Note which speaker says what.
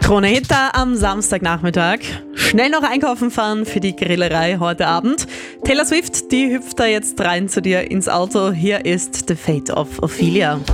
Speaker 1: Krone-Hit da am Samstagnachmittag. Schnell noch einkaufen fahren für die Grillerei heute Abend. Taylor Swift, die hüpft da jetzt rein zu dir ins Auto. Hier ist The Fate of Ophelia.